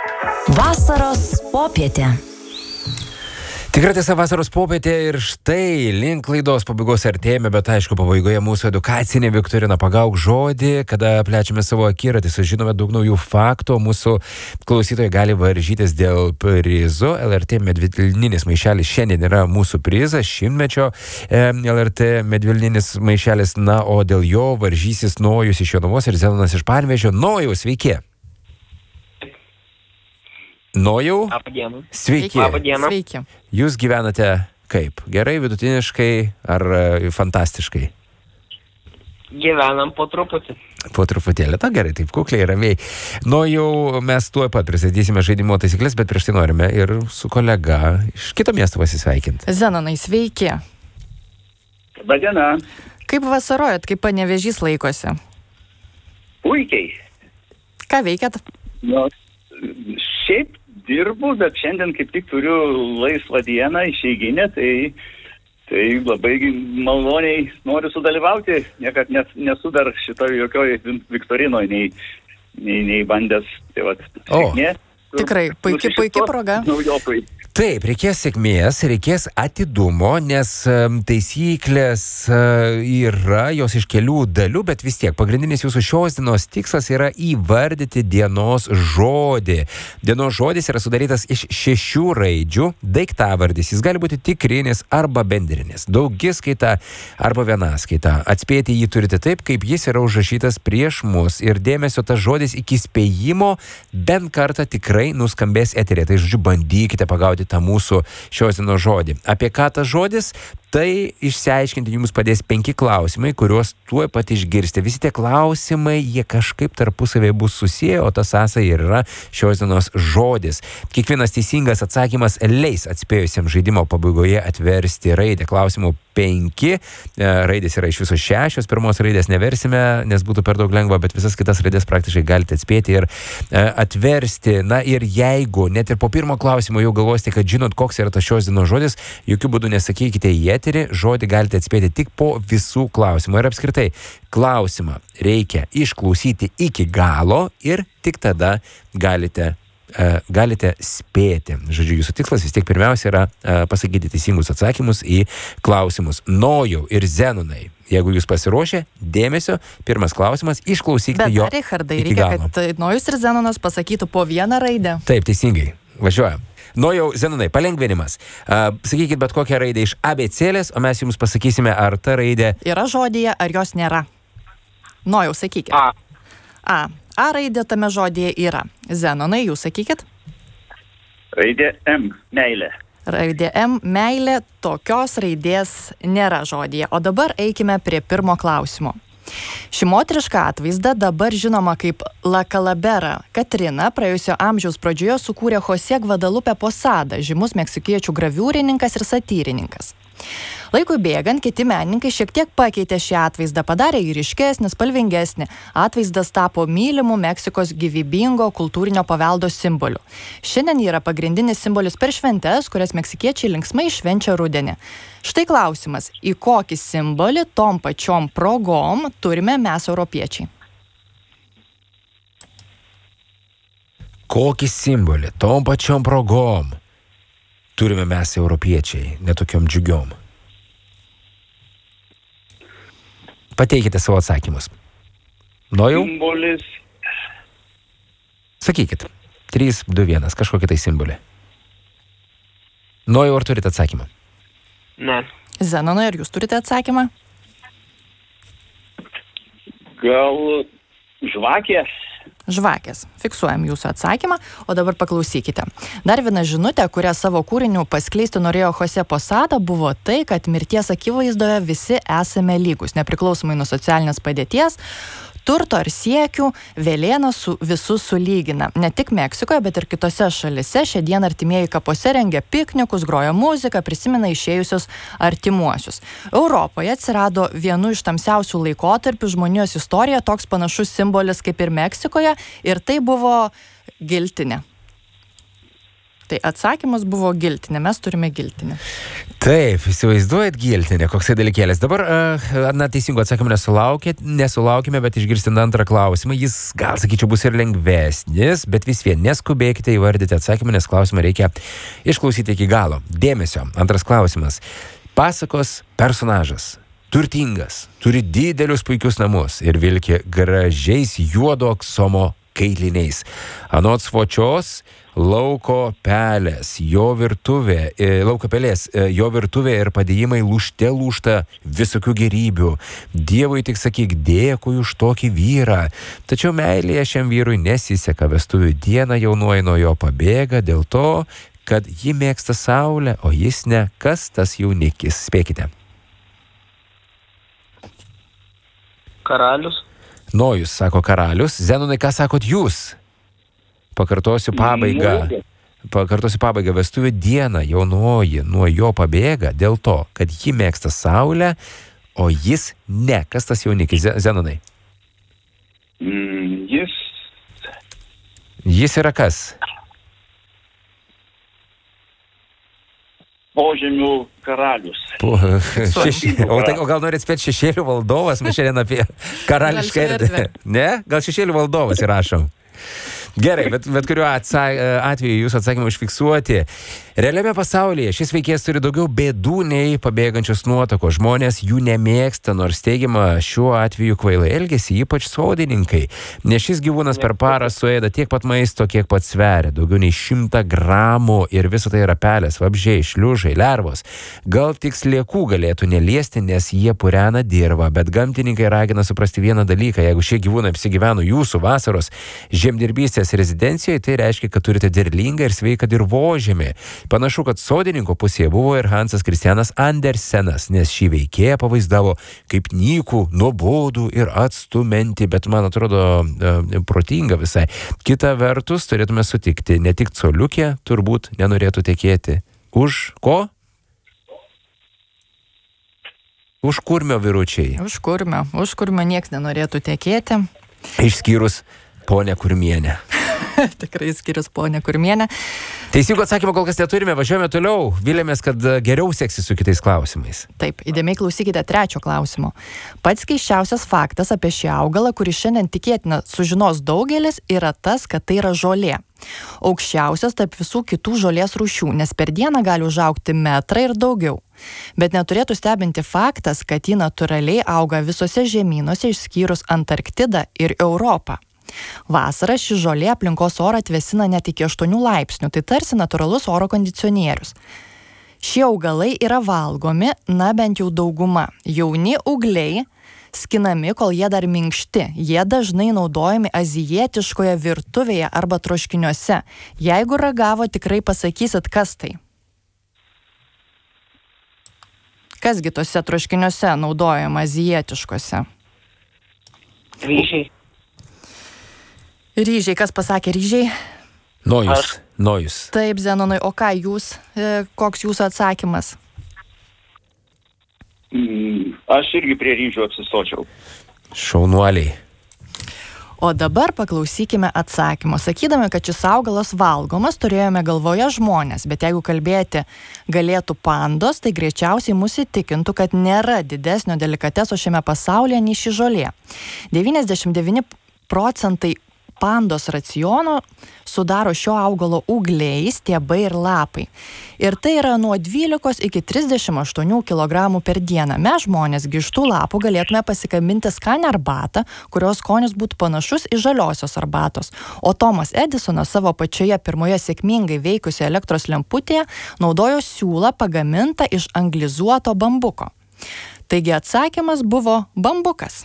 Vasaros popietė. Tikrai tiesa, vasaros popietė ir štai link laidos pabaigos artėjame, bet aišku, pabaigoje mūsų edukacinė viktorina Pagauk žodį, kada plečiame savo akiratį, sužinome daug naujų faktų, mūsų klausytojai gali varžytis dėl prizo. LRT medvilninis maišelis šiandien yra mūsų prizas, 100-mečio LRT medvilninis maišelis, na, o dėl jo varžysis Nojus iš Jonavos ir Zenonas iš Panevėžio. Nojau, sveiki! Nojau? Labadiena. Sveiki. Labadiena. Sveiki. Jūs gyvenate kaip? Gerai, vidutiniškai ar fantastiškai? Gyvenam po truputį. Po truputėlį, gerai, taip kukliai, ramiai. Nojau, mes tuoj pat pristatysime žaidimo taisyklės, bet prieš tai norime ir su kolega iš kito miesto pasisveikinti. Zenonai, sveiki. Labadiena. Kaip vasarojat, kaip Panevėžys laikosi? Puikiai. Ką veikiat? Nu, šiaip dirbu, bet šiandien kaip tik turiu laisvą dieną išeiginę, tai labai maloniai noriu sudalyvauti. Niekad nesu dar šitoj jokioj viktorinoje nei bandęs. Tai vat, sėkmė. Tikrai, puikia proga. Naujokui. Taip, reikės sėkmės, reikės atidumo, nes taisyklės yra jos iš kelių dalių, bet vis tiek pagrindinis jūsų šios dienos tikslas yra įvardyti dienos žodį. Dienos žodis yra sudarytas iš 6 raidžių, daiktavardis, jis gali būti tikrinis arba bendrinis, daugiskaita arba vienaskaita. Atspėti jį turite taip, kaip jis yra užrašytas prieš mus ir dėmesio tas žodis iki spėjimo bent kartą tikrai nuskambės eterė. Tai žodžiu, bandykite pagauti tą mūsų šios dienos žodį. Apie ką tas žodis? Tai išsiaiškinti jums padės 5 klausimai, kuriuos tuoj pat išgirsti. Visi tie klausimai, jie kažkaip tarpusavėje bus susiję, o ta sąsaja yra šios dienos žodis. Kiekvienas teisingas atsakymas leis atspėjusiems žaidimo pabaigoje atversti raidę. Klausimų 5. Raidės yra iš viso 6. Pirmos raidės neversime, nes būtų per daug lengva, bet visas kitas raidės praktiškai galite atspėti ir atversti. Na ir jeigu net ir po pirmo klausimo jau galvosite, kad žinot, koks yra tas šios dienos žodis, jokių būdų nesakykite į eterį, žodį galite atspėti tik po visų klausimų. Ir apskritai, klausimą reikia išklausyti iki galo ir tik tada galite spėti. Žodžiu, jūsų tikslas vis tiek pirmiausia yra pasakyti teisingus atsakymus į klausimus. Nojau ir Zenonai, jeigu jūs pasiruošę, dėmesio, pirmas klausimas, išklausykite jo Richardai, iki reikia, galo. kad Nojus ir Zenonas pasakytų po vieną raidę. Taip, teisingai. Važiuojam. Nojau, Zenonai, palengvinimas. Sakykit bet kokią raidę iš abėcėlės, o mes jums pasakysime, ar ta raidė Yra žodyje, ar jos nėra? Nojau, sakykit. A. A raidė tame žodyje yra. Zenonai, jūs sakykit. Raidė M. Meilė. Raidė M, meilė, tokios raidės nėra žodyje. O dabar eikime prie pirmo klausimo. Ši moteriška atvaizda dabar žinoma kaip La Calavera Katrina praėjusio amžiaus pradžioje sukūrė José Guadalupe Posada, žymus meksikiečių graviūrininkas ir satyrininkas. Laikui bėgant, kiti menininkai šiek tiek pakeitė šią atvaizdą, padarė jį ryškesnį, spalvingesnį. Atvaizdas tapo mylimų Meksikos gyvybingo kultūrinio paveldo simboliu. Šiandien yra pagrindinis simbolis per šventes, kurias meksikiečiai linksmai švenčia rudenį. Štai klausimas, į kokį simbolį tom pačiom progom turime mes europiečiai? Kokį simbolį tom pačiom progom turime mes europiečiai, netokiom džiugiom? Pateikite savo atsakymus. Nojau? Simbolis. Sakykit. 3, 2, 1. Kažkokį tai simbolį. Nojau, ar turite atsakymą? Ne. Zenonai, ar jūs turite atsakymą? Gal žvakė? Žvakės. Fiksuojam jūsų atsakymą, o dabar paklausykite. Dar viena žinutė, kurią savo kūriniu paskleisti norėjo José Posada, buvo tai, kad mirties akivaizdoje visi esame lygus, nepriklausomai nuo socialinės padėties, turto ar siekių, vėliena visus sulygina. Ne tik Meksikoje, bet ir kitose šalise šią dieną artimieji kapuose rengia piknikus, groja muziką, prisimena išėjusius artimuosius. Europoje atsirado vienu iš tamsiausių laikotarpių žmonijos istorijoje toks panašus simbolis kaip ir Meksikoje, ir tai buvo giltinė. Tai atsakymas buvo giltinė, mes turime giltinę. Taip, įsivaizduojat giltinę, koksai dalykėlis. Dabar, teisingo atsakymą nesulaukime, bet išgirsime antrą klausimą. Jis, gal sakyčiau, bus ir lengvesnis, bet vis vien neskubėkite įvardyti atsakymą, nes klausimą reikia išklausyti iki galo. Dėmesio, antras klausimas. Pasakos personažas. Turtingas, turi didelius puikius namus ir vilki gražiais juodo aksomo kailiniais. Anot svočios, lauko pelės, jo virtuvė ir padėjimai lūžta visokių gerybių. Dievui tik sakyk dėkui už tokį vyrą. Tačiau meilėje šiam vyrui nesiseka, vestuvių dieną jaunoji nuo jo pabėga dėl to, kad ji mėgsta saulę, o jis ne. Kas tas jaunikis? Spėkite. Karalius. Nojus, sako karalius. Zenonai, ką sakot jūs? Pakartosiu pabaigą. Vestuvių dieną jaunoji nuo jo pabėga dėl to, kad ji mėgsta saulę, o jis ne. Kas tas jaunikis, Zenonai? Jis yra kas? Požemių karalius. O gal norit spėti šešėlių valdovas? Mes šiandien apie karališką erdvę. Ne? Gal šešėlių valdovas įrašom? Gerai, bet kuriuo atveju jūsų atsakymą užfiksuoti. Realiame pasaulyje šis veikėjas turi daugiau bėdų nei pabėgančios nuotakos. Žmonės jų nemėgsta, nors teigiama šiuo atveju kvailai elgiasi, ypač sodininkai. Nes šis gyvūnas per parą suėda tiek pat maisto, kiek pat sveria. Daugiau nei 100 gramų ir viso tai yra pelės, vabzdžiai, šliužai, lervos. Gal tik sliekų galėtų neliesti, nes jie purena dirvą. Bet gamtininkai ragina suprasti vieną dalyką. Jeigu šie gyvūnai apsigyveno jūsų vasaros žemdirbystės rezidencijoje, tai reiškia, kad turite derlingą ir sveiką dirvožemį. Panašu, kad sodininko pusėje buvo ir Hansas Kristianas Andersenas, nes šį veikėją pavaizdavo kaip nykų, nuobodų ir atstumentį, bet man atrodo protinga visai. Kita vertus, turėtume sutikti, ne tik coliukė turbūt nenorėtų tekėti. Už ko? Už kurmio vyručiai. Už kurmio nieks nenorėtų tekėti. Išskyrus ponę Kurmienę. Tikrai skirius ponę Kurmienę. Teisingo atsakymą kol kas neturime, važiuojame toliau. Viliamės, kad geriau seksis su kitais klausimais. Taip, įdėmiai klausykite trečio klausimo. Pats keisčiausias faktas apie šį augalą, kurį šiandien tikėtina sužinos daugelis, yra tas, kad tai yra žolė. Aukščiausias tarp visų kitų žolės rūšių, nes per dieną gali užaugti metrą ir daugiau. Bet neturėtų stebinti faktas, kad ji natūraliai auga visose žemynuose išskyrus Antarktidą ir Europą. Vasarą ši žolė aplinkos orą atvėsina net iki 8 laipsnių, tai tarsi natūralus oro kondicionierius. Šie augalai yra valgomi, bent jau dauguma. Jauni ūgliai skinami, kol jie dar minkšti. Jie dažnai naudojami azijietiškoje virtuvėje arba troškiniuose. Jeigu ragavo, tikrai pasakysit, kas tai. Kasgi tose troškiniuose naudojama azijietiškose? Ryžiai, kas pasakė ryžiai? Nojus. Taip, Zenonai, o ką jūs, koks jūsų atsakymas? Aš irgi prie ryžių apsistočiau. Šaunuoliai. O dabar paklausykime atsakymo. Sakydami, kad šis augalas valgomas, turėjome galvoje žmonės, bet jeigu kalbėti galėtų pandos, tai greičiausiai mus įtikintų, kad nėra didesnio delikateso šiame pasaulyje nei ši žolė. 99% pandos raciono sudaro šio augalo ūgliai, stiebai ir lapai. Ir tai yra nuo 12 iki 38 kg per dieną. Mes žmonės iš tų lapų galėtume pasikabinti skanią arbatą, kurios skonis būtų panašus į žaliosios arbatos. O Tomas Edisonas savo pačioje pirmoje sėkmingai veikusioje elektros lemputėje naudojo siūlą pagamintą iš anglizuoto bambuko. Taigi atsakymas buvo bambukas.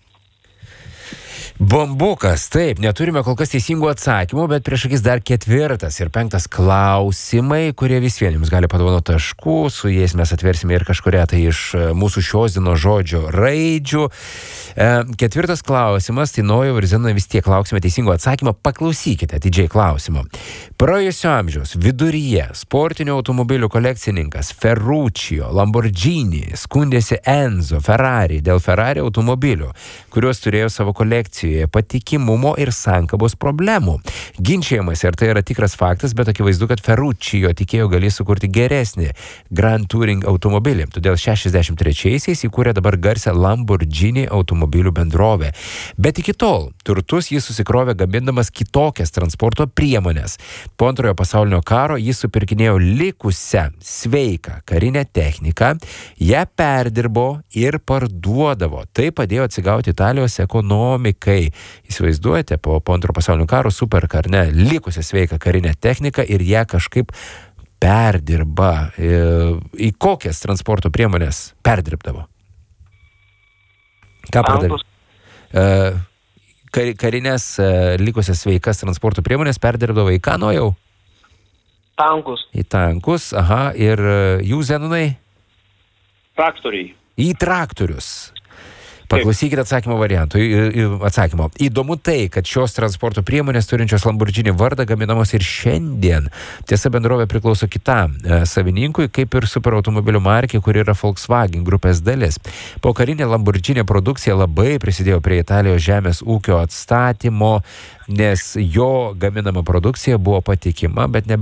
Bambukas, taip, neturime kol kas teisingų atsakymų, bet prieš akis dar 4. ir 5. klausimai, kurie vis vien jums gali padovanoti taškų, su jais mes atversime ir kažkuria tai iš mūsų šios dienos žodžio raidžių. 4. klausimas, tai Nojau ir Zenonai vis tiek lauksime teisingo atsakymą, paklausykite atidžiai klausimo. Praėjusio amžiaus viduryje sportinių automobilių kolekcininkas Ferruccio Lamborghini skundėsi Enzo Ferrari dėl Ferrari automobilių, kuriuos turėjo savo kolekcijoje patikimumo ir sankabos problemų. Ginčiamasi, ar tai yra tikras faktas, bet akivaizdu, kad Ferruccio tikėjo galės sukurti geresnį Grand Touring automobilį. Todėl 63-aisiais įkūrė dabar garsią Lamborghini automobilių bendrovę. Bet iki tol turtus jis susikrovė gamindamas kitokias transporto priemonės. Po antrojo pasaulinio karo jis supirkinėjo likusią sveiką karinę techniką, ją perdirbo ir parduodavo. Tai padėjo atsigauti Italijos ekonomikai. Įsivaizduojate, po antrojo pasaulinio karo superka, ar ne, likusią sveiką karinę techniką ir ją kažkaip perdirba. Į kokias transporto priemonės perdirbdavo? Ką pardavė? Karinės likusias sveikas transporto priemonės perdirbdavo į ką nuėjau? Tankus. Į tankus, aha, ir jūs, Zenonai? Traktoriai. Į traktorius. Paklausykite atsakymo. Įdomu tai, kad šios transporto priemonės turinčios Lamborghini vardą gaminamos ir šiandien. Tiesa, bendrovė priklauso kitam savininkui, kaip ir superautomobilių markė, kuri yra Volkswagen grupės dalis. Pokarinė Lamborghini produkcija labai prisidėjo prie Italijos žemės ūkio atstatymo, nes jo gaminama produkcija buvo patikima, bet